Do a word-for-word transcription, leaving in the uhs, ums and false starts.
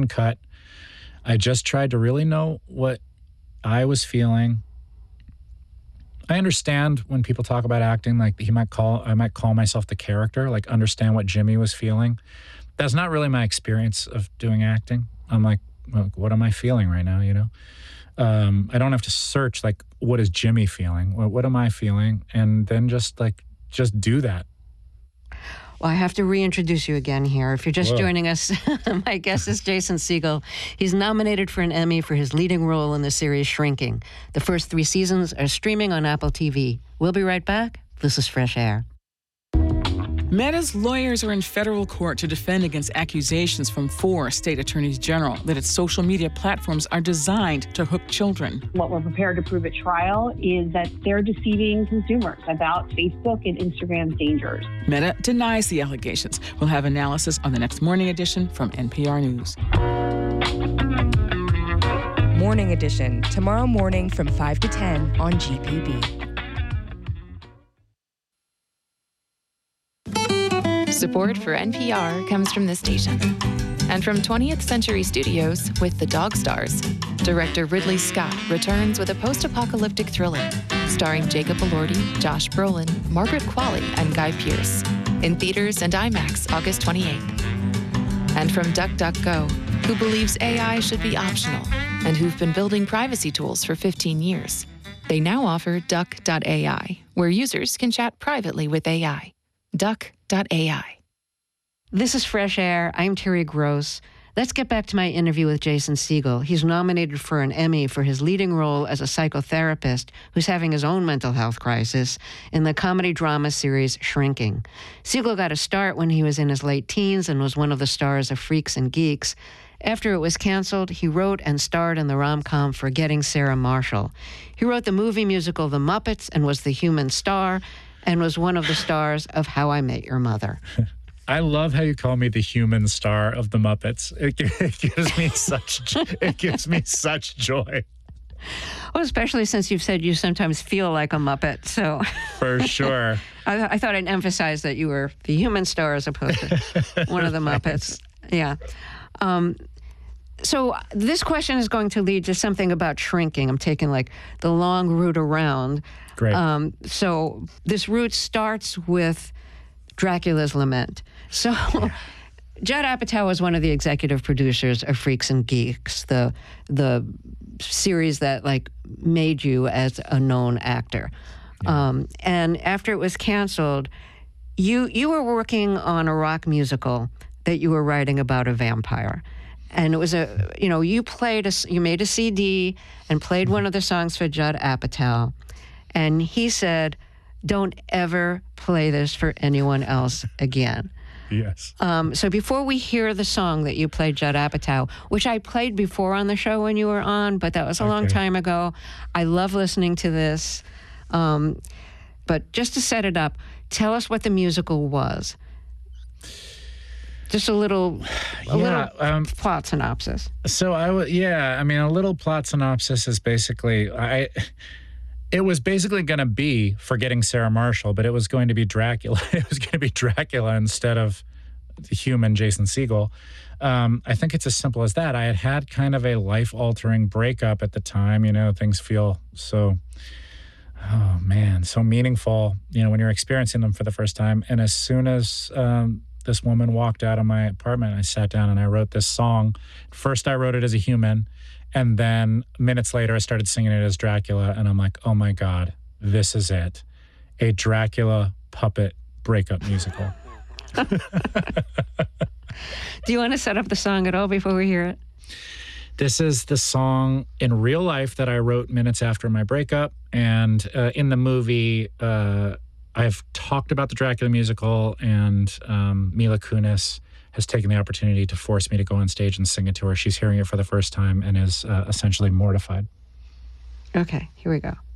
clean cut. I just tried to really know what I was feeling. I understand when people talk about acting, like he might call, I might call myself the character, like understand what Jimmy was feeling. That's not really my experience of doing acting. I'm like, well, what am I feeling right now, you know? Um, I don't have to search, like, what is Jimmy feeling? What, what am I feeling? And then just, like, just do that. Well, I have to reintroduce you again here. If you're just Whoa. joining us, my guest is Jason Segel. He's nominated for an Emmy for his leading role in the series Shrinking. The first three seasons are streaming on Apple T V. We'll be right back. This is Fresh Air. Meta's lawyers are in federal court to defend against accusations from four state attorneys general that its social media platforms are designed to hook children. What we're prepared to prove at trial is that they're deceiving consumers about Facebook and Instagram's dangers. Meta denies the allegations. We'll have analysis on the next Morning Edition from N P R News. Morning Edition, tomorrow morning from five to ten on G P B. Support for N P R comes from this station and from twentieth Century Studios with The Dog Stars. Director Ridley Scott returns with a post-apocalyptic thriller starring Jacob Elordi, Josh Brolin, Margaret Qualley, and Guy Pearce. In theaters and IMAX August twenty-eighth. And from DuckDuckGo, who believes A I should be optional and who've been building privacy tools for fifteen years. They now offer Duck dot A I, where users can chat privately with A I. Duck dot A I. This is Fresh Air. I'm Terry Gross. Let's get back to my interview with Jason Segel. He's nominated for an Emmy for his leading role as a psychotherapist who's having his own mental health crisis in the comedy drama series Shrinking. Segel got a start when he was in his late teens and was one of the stars of Freaks and Geeks. After it was canceled, he wrote and starred in the rom-com Forgetting Sarah Marshall. He wrote the movie musical The Muppets and was the human star, and was one of the stars of How I Met Your Mother. I love how you call me the human star of the Muppets. It, it gives me such it gives me such joy. Well, especially since you've said you sometimes feel like a Muppet, so for sure. I, I thought I'd emphasize that you were the human star as opposed to one of the Muppets. Yeah. Um, so this question is going to lead to something about shrinking. I'm taking like the long route around. Great. Um, so this route starts with Dracula's Lament. So Judd Apatow was one of the executive producers of Freaks and Geeks, the the series that like made you as a known actor. Yeah. Um, and after it was canceled, you you were working on a rock musical that you were writing about a vampire. And it was a, you know, you played, a, you made a C D and played one of the songs for Judd Apatow. And he said, don't ever play this for anyone else again. Yes. Um, so before we hear the song that you played, Judd Apatow, which I played before on the show when you were on, but that was a okay. long time ago. I love listening to this. Um, but just to set it up, tell us what the musical was. Just a little, a yeah, little um, plot synopsis. So I w- yeah, I mean, a little plot synopsis is basically, I, it was basically going to be Forgetting Sarah Marshall, but it was going to be Dracula. It was going to be Dracula instead of the human Jason Segel. Um, I think it's as simple as that. I had had kind of a life-altering breakup at the time. You know, things feel so, oh man, so meaningful, you know, when you're experiencing them for the first time. And as soon as um, this woman walked out of my apartment, I sat down and I wrote this song. First, I wrote it as a human. And then minutes later, I started singing it as Dracula. And I'm like, oh my God, this is it. A Dracula puppet breakup musical. Do you want to set up the song at all before we hear it? This is the song in real life that I wrote minutes after my breakup. And uh, in the movie, uh, I've talked about the Dracula musical, and um, Mila Kunis has taken the opportunity to force me to go on stage and sing it to her. She's hearing it for the first time and is uh, essentially mortified. Okay, here we go.